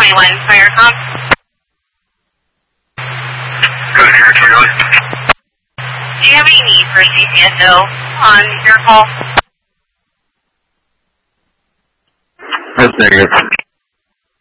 21 Fire Comp. Good, here, 21. Do you have any need for CCSO on your call? That's negative.